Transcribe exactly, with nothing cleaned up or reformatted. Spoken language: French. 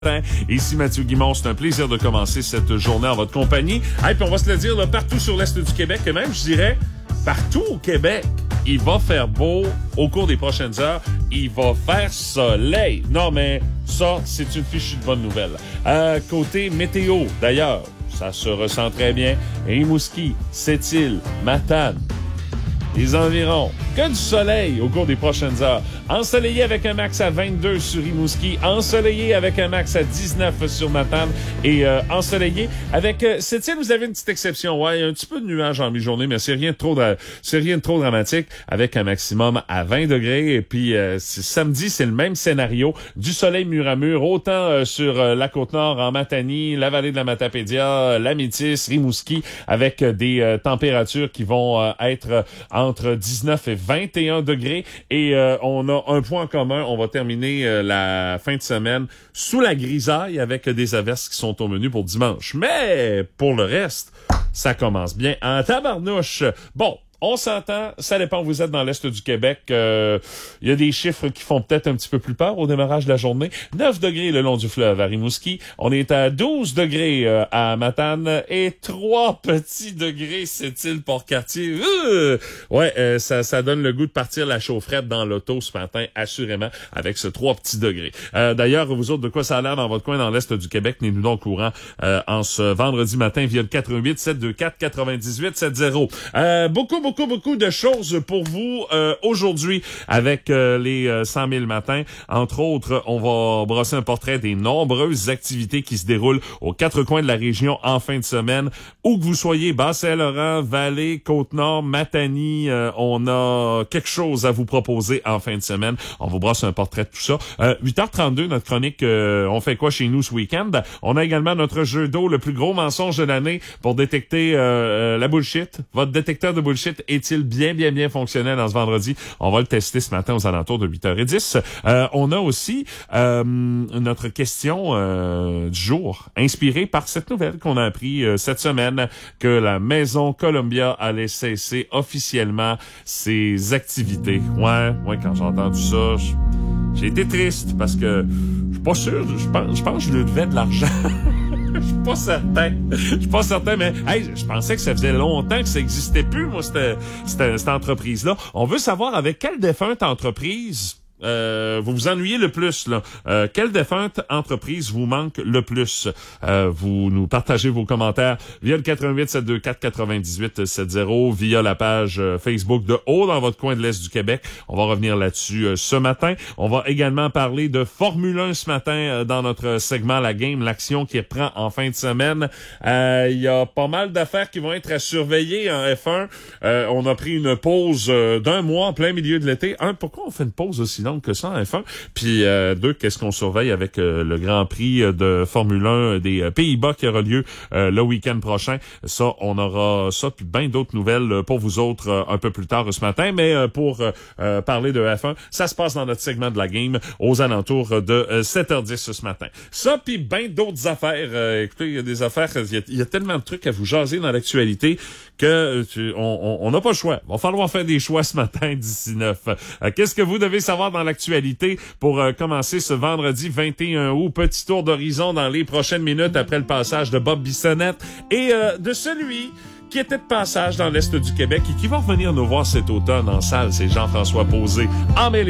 Ici Mathieu Guimond, c'est un plaisir de commencer cette journée en votre compagnie. Et puis on va se le dire, là, partout sur l'est du Québec, et même, je dirais, partout au Québec, il va faire beau au cours des prochaines heures. Il va faire soleil. Non, mais ça, c'est une fichue de bonne nouvelle. Euh, côté météo, d'ailleurs, ça se ressent très bien. Rimouski, Sept-Îles, Matane, les environs. Que du soleil au cours des prochaines heures. Ensoleillé avec un max à vingt-deux sur Rimouski. Ensoleillé avec un max à dix-neuf sur Matane. Et euh, ensoleillé avec... Euh, Sept-Îles, vous avez une petite exception. Ouais, il y a un petit peu de nuages en mi-journée, mais c'est rien de trop, dra- c'est rien de trop dramatique. Avec un maximum à vingt degrés. Et puis, euh, c'est, samedi, c'est le même scénario. Du soleil mur à mur. Autant euh, sur euh, la Côte-Nord, en Matanie, la vallée de la Matapédia, la Métis, Rimouski. Avec euh, des euh, températures qui vont euh, être euh, entre dix-neuf et vingt et un degrés. Et euh, on a un point en commun. On va terminer euh, la fin de semaine sous la grisaille avec euh, des averses qui sont au menu pour dimanche. Mais pour le reste, ça commence bien en tabarnouche. Bon. On s'entend, ça dépend où vous êtes dans l'est du Québec. Il euh, y a des chiffres qui font peut-être un petit peu plus peur au démarrage de la journée. neuf degrés le long du fleuve à Rimouski. On est à douze degrés euh, à Matane et trois petits degrés Sept-Îles Port-Cartier. Euh, ouais, euh, ça, ça donne le goût de partir la chaufferette dans l'auto ce matin, assurément, avec ce trois petits degrés. Euh, d'ailleurs, vous autres, de quoi ça a l'air dans votre coin dans l'est du Québec? Tenez-nous donc au courant euh, en ce vendredi matin via le quatre un huit, sept deux quatre, quatre-vingt-dix-huit soixante. Euh, beaucoup, beaucoup Beaucoup, beaucoup de choses pour vous euh, aujourd'hui avec euh, les euh, cent mille matins. Entre autres, on va brosser un portrait des nombreuses activités qui se déroulent aux quatre coins de la région en fin de semaine. Où que vous soyez, Bas-Saint-Laurent, Vallée, Côte-Nord, Matanie, euh, on a quelque chose à vous proposer en fin de semaine. On vous brosse un portrait de tout ça. Euh, huit heures trente-deux, notre chronique euh, On fait quoi chez nous ce week-end? On a également notre jeu d'eau, le plus gros mensonge de l'année pour détecter euh, euh, la bullshit. Votre détecteur de bullshit est-il bien, bien, bien fonctionnel dans ce vendredi? On va le tester ce matin aux alentours de huit heures dix. Euh, on a aussi euh, notre question euh, du jour, inspirée par cette nouvelle qu'on a appris euh, cette semaine, que la Maison Columbia allait cesser officiellement ses activités. Ouais, ouais, quand j'ai entendu ça, j'ai été triste parce que je suis pas sûr, je pense, je pense que je lui devais de l'argent. Je suis pas certain. Je suis pas certain, mais hey, je pensais que ça faisait longtemps que ça existait plus, moi, cette, cette, cette entreprise-là. On veut savoir avec quelle défunte entreprise Euh, vous vous ennuyez le plus, là. Euh, quelle défunte entreprise vous manque le plus? Euh, vous nous partagez vos commentaires via le quatre un huit, sept deux quatre, quatre-vingt-dix-huit soixante, via la page euh, Facebook de Haut dans votre coin de l'Est du Québec. On va revenir là-dessus euh, ce matin. On va également parler de Formule un ce matin euh, dans notre segment La Game, l'action qui reprend en fin de semaine. Il euh, y a pas mal d'affaires qui vont être à surveiller en F un. Euh, on a pris une pause euh, d'un mois en plein milieu de l'été. Un, pourquoi on fait une pause aussi longue que ça en F un? Puis euh, deux, qu'est-ce qu'on surveille avec euh, le Grand Prix de Formule un des euh, Pays-Bas qui aura lieu euh, le week-end prochain? Ça, on aura ça, puis bien d'autres nouvelles pour vous autres euh, un peu plus tard ce matin. Mais euh, pour euh, parler de F un, ça se passe dans notre segment de La Game aux alentours de euh, sept heures dix ce matin. Ça, puis bien d'autres affaires. Euh, écoutez, il y a des affaires, il y, y a tellement de trucs à vous jaser dans l'actualité que tu, on n'a pas le choix. Il va falloir faire des choix ce matin d'ici neuf. Euh, qu'est-ce que vous devez savoir dans l'actualité pour euh, commencer ce vendredi vingt et un août? Petit tour d'horizon dans les prochaines minutes après le passage de Bob Bissonnette et euh, de celui qui était de passage dans l'Est du Québec et qui va revenir nous voir cet automne en salle. C'est Jean-François Posé. En mêlée